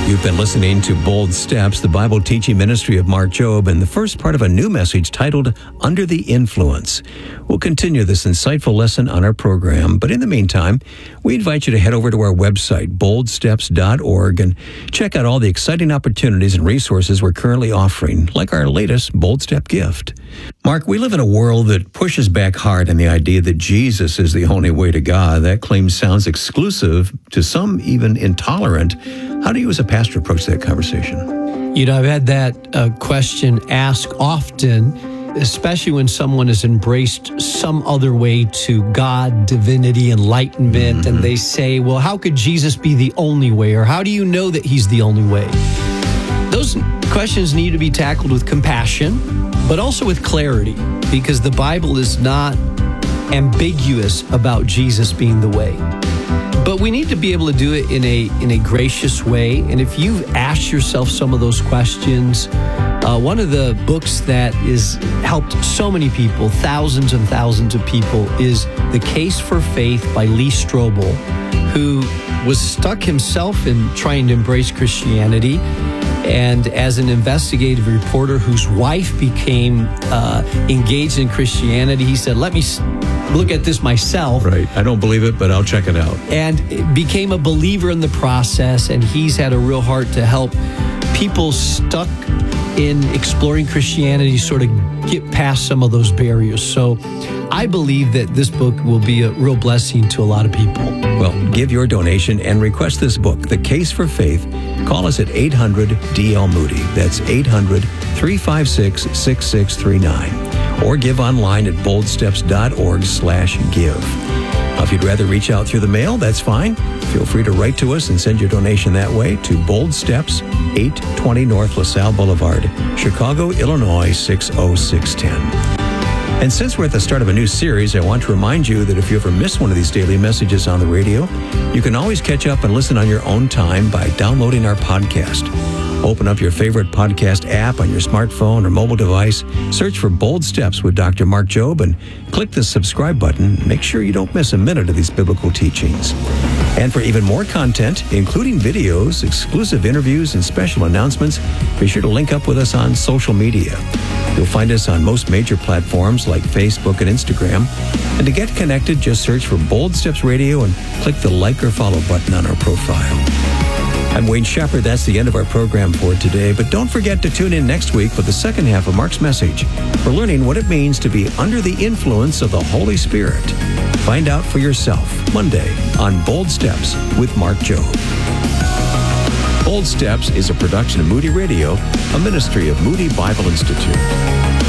You've been listening to Bold Steps, the Bible teaching ministry of Mark Jobe, and the first part of a new message titled Under the Influence. We'll continue this insightful lesson on our program, but in the meantime, we invite you to head over to our website, boldsteps.org, and check out all the exciting opportunities and resources we're currently offering, like our latest Bold Step gift. Mark, we live in a world that pushes back hard on the idea that Jesus is the only way to God. That claim sounds exclusive, to some even intolerant. How do you as a pastor approach that conversation? You know, I've had that question asked often, especially when someone has embraced some other way to God, divinity, enlightenment, and they say, well, how could Jesus be the only way? Or how do you know that he's the only way? Those questions need to be tackled with compassion, but also with clarity, because the Bible is not ambiguous about Jesus being the way. But we need to be able to do it in a gracious way. And if you've asked yourself some of those questions, one of the books that has helped so many people, thousands and thousands of people, is The Case for Faith by Lee Strobel, who was stuck himself in trying to embrace Christianity. And as an investigative reporter whose wife became engaged in Christianity, he said, let me look at this myself. Right. I don't believe it, but I'll check it out. And became a believer in the process. And he's had a real heart to help people stuck in exploring Christianity sort of get past some of those barriers. So I believe that this book will be a real blessing to a lot of people. Well, give your donation and request this book, The Case for Faith. Call us at 800-DL-MOODY. That's 800-356-6639. Or give online at boldsteps.org/give. Now, if you'd rather reach out through the mail, that's fine. Feel free to write to us and send your donation that way to Bold Steps, 820 North LaSalle Boulevard, Chicago, Illinois, 60610. And since we're at the start of a new series, I want to remind you that if you ever miss one of these daily messages on the radio, you can always catch up and listen on your own time by downloading our podcast. Open up your favorite podcast app on your smartphone or mobile device, search for Bold Steps with Dr. Mark Jobe, and click the subscribe button. Make sure you don't miss a minute of these biblical teachings. And for even more content, including videos, exclusive interviews, and special announcements, be sure to link up with us on social media. You'll find us on most major platforms like Facebook and Instagram. And to get connected, just search for Bold Steps Radio and click the like or follow button on our profile. I'm Wayne Shepherd. That's the end of our program for today. But don't forget to tune in next week for the second half of Mark's message. We're learning what it means to be under the influence of the Holy Spirit. Find out for yourself Monday on Bold Steps with Mark Jobe. Bold Steps is a production of Moody Radio, a ministry of Moody Bible Institute.